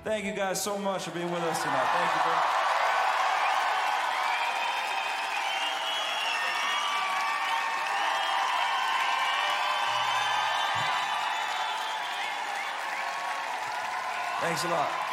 Thank you guys so much for being with us tonight. Thank you, bro. Thanks a lot.